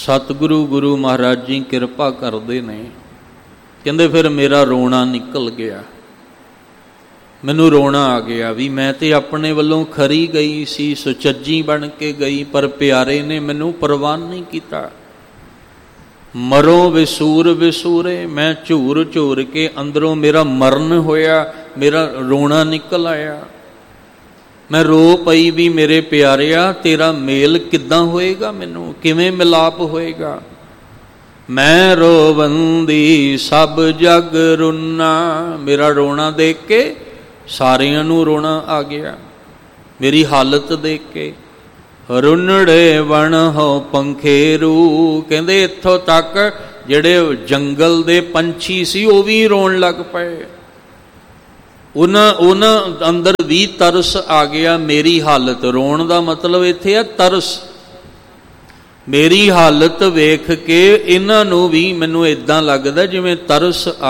ਸਤਿਗੁਰੂ ਗੁਰੂ ਮਹਾਰਾਜ ਜੀ ਕਿਰਪਾ ਕਰਦੇ ਨੇ। ਕਹਿੰਦੇ ਫਿਰ ਮੇਰਾ ਰੋਣਾ ਨਿਕਲ ਗਿਆ, ਮੈਨੂੰ ਰੋਣਾ ਆ ਗਿਆ ਵੀ ਮੈਂ ਤੇ ਆਪਣੇ ਵੱਲੋਂ ਖਰੀ ਗਈ ਸੀ, ਸੁਚੱਜੀ ਬਣ ਕੇ ਗਈ, ਪਰ ਪਿਆਰੇ ਨੇ ਮੈਨੂੰ ਪ੍ਰਵਾਨ ਨਹੀਂ ਕੀਤਾ। ਮਰੋ ਵਿਸੂਰ ਵਿਸੂਰੇ, ਮੈਂ ਝੂਰ ਝੂਰ ਕੇ ਅੰਦਰੋਂ ਮੇਰਾ ਮਰਨ ਹੋਇਆ, ਮੇਰਾ ਰੋਣਾ ਨਿਕਲ ਆਇਆ। ਮੈਂ ਰੋ ਪਈ ਵੀ ਮੇਰੇ ਪਿਆਰਿਆ ਤੇਰਾ ਮੇਲ ਕਿੱਦਾਂ ਹੋਏਗਾ, ਮੈਨੂੰ ਕਿਵੇਂ ਮਿਲਾਪ ਹੋਏਗਾ। ਮੈਂ ਰੋਵੰਦੀ ਸਭ ਜਗ ਰੁਨਾ, ਮੇਰਾ ਰੋਣਾ ਦੇਖ ਕੇ ਸਾਰਿਆਂ ਨੂੰ ਰੋਣਾ ਆ ਗਿਆ, ਮੇਰੀ ਹਾਲਤ ਦੇਖ ਕੇ। ਰੁਨੜੇ ਵਣ ਹੋ ਪੰਖੇਰੂ, ਕਹਿੰਦੇ ਇੱਥੋਂ ਤੱਕ ਜਿਹੜੇ ਜੰਗਲ ਦੇ ਪੰਛੀ ਸੀ ਉਹ ਵੀ ਰੋਣ ਲੱਗ ਪਏ। ਉਹਨਾਂ ਅੰਦਰ ਵੀ ਤਰਸ ਆ ਗਿਆ ਮੇਰੀ ਹਾਲਤ। ਰੋਣ ਦਾ ਮਤਲਬ ਇੱਥੇ ਆ ਤਰਸ। ਮੇਰੀ ਹਾਲਤ ਵੇਖ ਕੇ ਇਹਨਾਂ ਨੂੰ ਵੀ ਮੈਨੂੰ ਇਦਾਂ ਲੱਗਦਾ ਜਿਵੇਂ ਤਰਸ